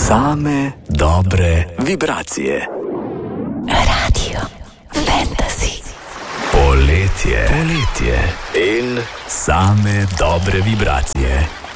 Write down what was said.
Same dobre vibracije. Radio Fantasy. Poletje in same dobre vibracije.